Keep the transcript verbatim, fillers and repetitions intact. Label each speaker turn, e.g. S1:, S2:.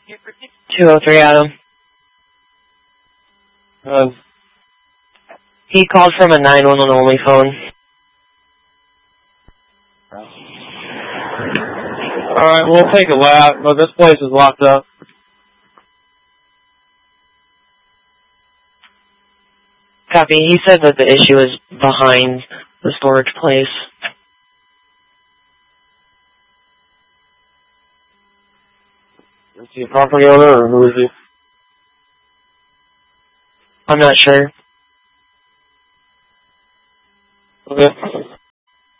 S1: two oh three, Adam.
S2: Uh,
S1: He called from a nine one one only phone.
S2: Alright, we'll take a lap, but this place is locked up.
S1: Copy. He said that the issue is behind the storage place.
S2: Is he a property owner, or who is he?
S1: I'm not sure.
S2: Okay.